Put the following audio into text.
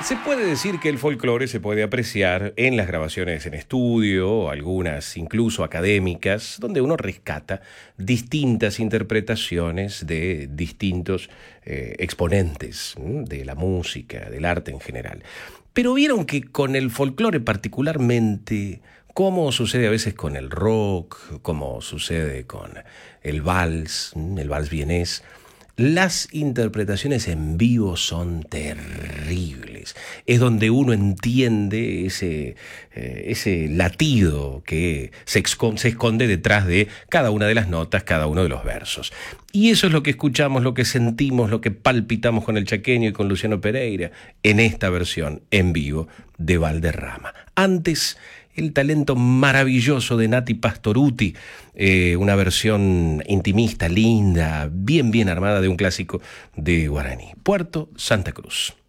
Se puede decir que el folclore se puede apreciar en las grabaciones en estudio, algunas incluso académicas, donde uno rescata distintas interpretaciones de distintos exponentes de la música, del arte en general. Pero vieron que con el folclore particularmente, como sucede a veces con el rock, como sucede con el vals vienés, las interpretaciones en vivo son terribles. Es donde uno entiende ese latido que se esconde detrás de cada una de las notas, cada uno de los versos. Y eso es lo que escuchamos, lo que sentimos, lo que palpitamos con el Chaqueño y con Luciano Pereira en esta versión en vivo de Valderrama. Antes, el talento maravilloso de Nati Pastorutti, una versión intimista, linda, bien armada de un clásico de Guaraní, Puerto Santa Cruz.